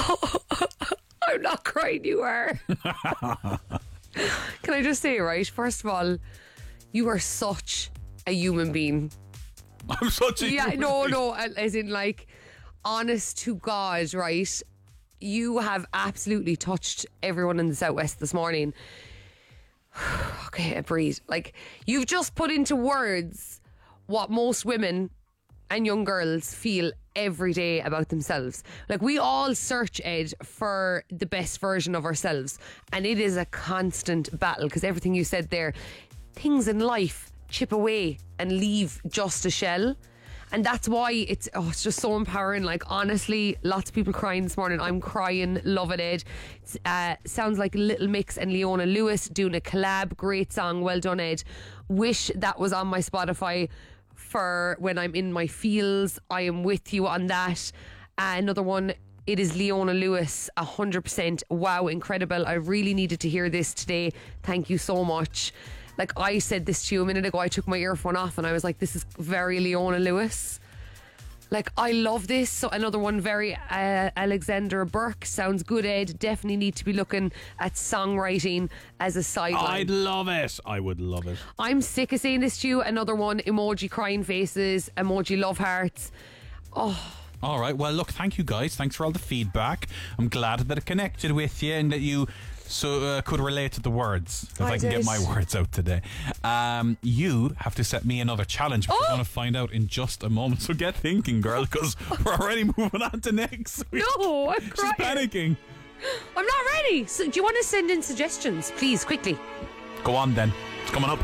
I'm not crying, you are. Can I just say, right, first of all, you are such a human being. I'm such a human being. No, as in like, honest to God, right? You have absolutely touched everyone in the Southwest this morning. Okay, breathe. Like, you've just put into words what most women and young girls feel every day about themselves. Like, we all search, Ed, for the best version of ourselves, and it is a constant battle, because everything you said there, things in life chip away and leave just a shell. And that's why it's just so empowering. Like, honestly, lots of people crying this morning. I'm crying, loving it. Sounds like Little Mix and Leona Lewis doing a collab. Great song, well done, Ed. Wish that was on my Spotify for when I'm in my feels. I am with you on that. Another one, it is Leona Lewis, 100%. Wow, incredible. I really needed to hear this today. Thank you so much. Like, I said this to you a minute ago, I took my earphone off and I was like, this is very Leona Lewis. Like, I love this. So another one, very Alexander Burke. Sounds good, Ed. Definitely need to be looking at songwriting as a sideline. I'd love it. I would love it. I'm sick of saying this to you. Another one, emoji crying faces, emoji love hearts. Oh, all right, well, look, thank you guys. Thanks for all the feedback. I'm glad that it connected with you and that you could relate to the words. If I can get my words out today. You have to set me another challenge, which we're going to find out in just a moment. So get thinking, girl, because we're already moving on to next week. No, I'm She's crying. panicking. I'm not ready. So, do you want to send in suggestions? Please, quickly. Go on then. It's coming up.